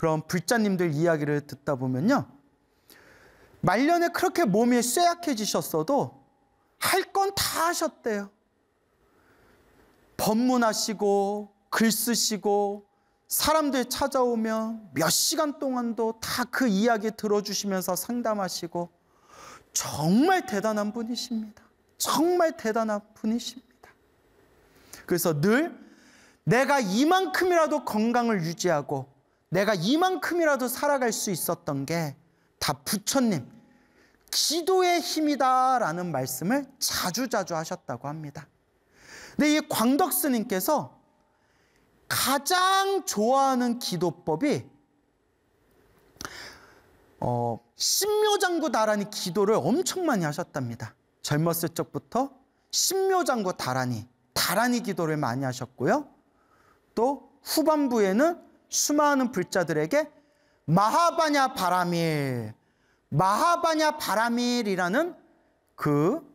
그런 불자님들 이야기를 듣다 보면요, 말년에 그렇게 몸이 쇠약해지셨어도 할 건 다 하셨대요. 법문하시고 글 쓰시고 사람들 찾아오면 몇 시간 동안도 다 그 이야기 들어주시면서 상담하시고, 정말 대단한 분이십니다. 정말 대단한 분이십니다. 그래서 늘 내가 이만큼이라도 건강을 유지하고 내가 이만큼이라도 살아갈 수 있었던 게 다 부처님 기도의 힘이다라는 말씀을 자주자주 하셨다고 합니다. 근데 이 광덕 스님께서 가장 좋아하는 기도법이 신묘장구 다라니 기도를 엄청 많이 하셨답니다. 젊었을 적부터 신묘장구 다라니 기도를 많이 하셨고요. 또 후반부에는 수많은 불자들에게 마하바냐 바라밀이라는 그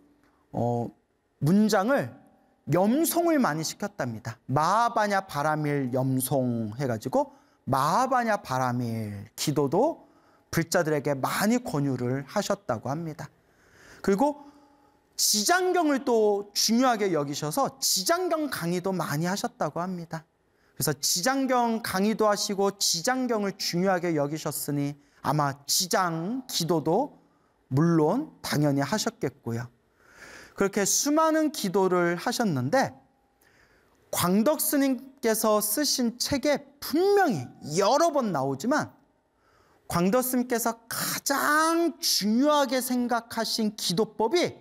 문장을 염송을 많이 시켰답니다. 마하바냐 바라밀 염송 해가지고 마하바냐 바라밀 기도도 불자들에게 많이 권유를 하셨다고 합니다. 그리고 지장경을 또 중요하게 여기셔서 지장경 강의도 많이 하셨다고 합니다. 그래서 지장경 강의도 하시고 지장경을 중요하게 여기셨으니 아마 지장 기도도 물론 당연히 하셨겠고요. 그렇게 수많은 기도를 하셨는데, 광덕 스님께서 쓰신 책에 분명히 여러 번 나오지만 광덕 스님께서 가장 중요하게 생각하신 기도법이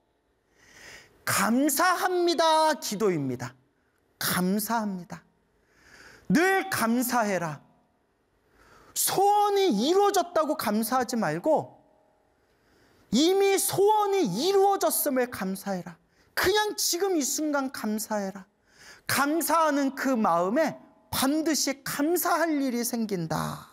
감사합니다 기도입니다. 감사합니다. 늘 감사해라. 소원이 이루어졌다고 감사하지 말고 이미 소원이 이루어졌음을 감사해라. 그냥 지금 이 순간 감사해라. 감사하는 그 마음에 반드시 감사할 일이 생긴다.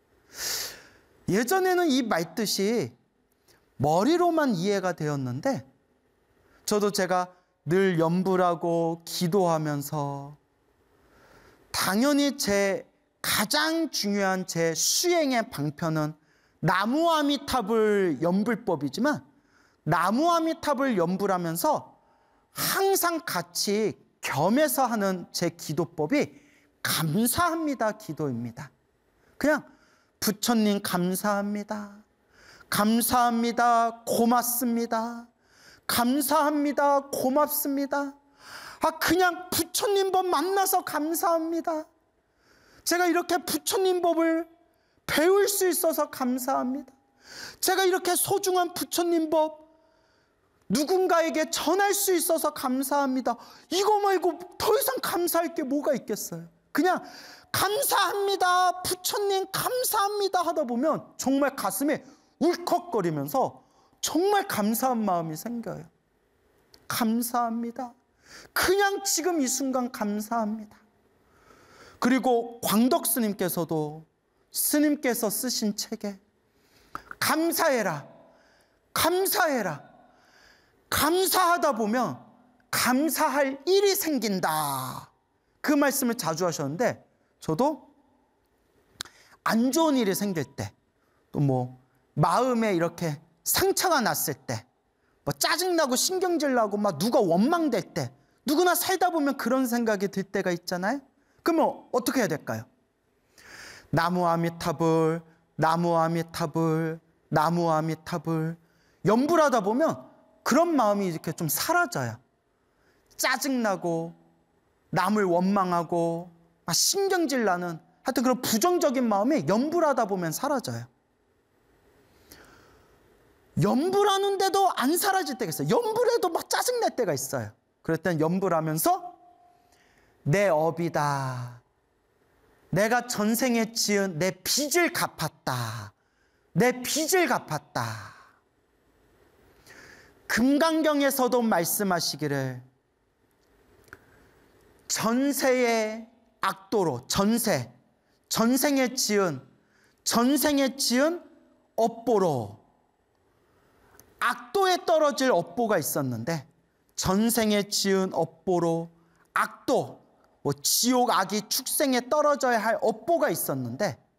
예전에는 이 말뜻이 머리로만 이해가 되었는데, 저도 제가 늘 염불하고 기도하면서 당연히 제 가장 중요한 제 수행의 방편은 나무아미탑을 염불법이지만, 나무아미탑을 염불하면서 항상 같이 겸해서 하는 제 기도법이 감사합니다 기도입니다. 그냥 부처님 감사합니다. 감사합니다. 고맙습니다. 감사합니다. 고맙습니다. 그냥 부처님 법 만나서 감사합니다. 제가 이렇게 부처님 법을 배울 수 있어서 감사합니다. 제가 이렇게 소중한 부처님 법 누군가에게 전할 수 있어서 감사합니다. 이거 말고 더 이상 감사할 게 뭐가 있겠어요? 그냥 감사합니다. 부처님 감사합니다 하다 보면 정말 가슴이 울컥거리면서 정말 감사한 마음이 생겨요. 감사합니다. 그냥 지금 이 순간 감사합니다. 그리고 광덕 스님께서도 스님께서 쓰신 책에 감사해라, 감사해라, 감사하다 보면 감사할 일이 생긴다, 그 말씀을 자주 하셨는데, 저도 안 좋은 일이 생길 때, 또 뭐 마음에 이렇게 상처가 났을 때, 뭐 짜증나고 신경질 나고 막 누가 원망될 때, 누구나 살다 보면 그런 생각이 들 때가 있잖아요. 그러면 어떻게 해야 될까요? 나무아미타불, 나무아미타불, 나무아미타불 염불하다 보면 그런 마음이 이렇게 좀 사라져요. 짜증나고 남을 원망하고 막 신경질 나는 하여튼 그런 부정적인 마음이 염불하다 보면 사라져요. 염불하는데도 안 사라질 때가 있어요. 염불해도 막 짜증날 때가 있어요. 그럴 땐 염불하면서 내 업이다, 내가 전생에 지은 내 빚을 갚았다, 내 빚을 갚았다. 금강경에서도 말씀하시기를 전세의 악도로, 전생에 지은 업보로, 악도에 떨어질 업보가 있었는데, 전생에 지은 업보로 악도, 뭐 지옥 악이 축생에 떨어져야 할 업보가 있었는데,